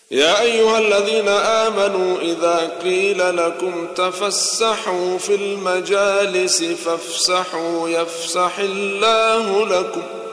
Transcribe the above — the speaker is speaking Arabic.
يا أيها الذين آمنوا إذا قيل لكم تفسحوا في المجالس فافسحوا يفسح الله لكم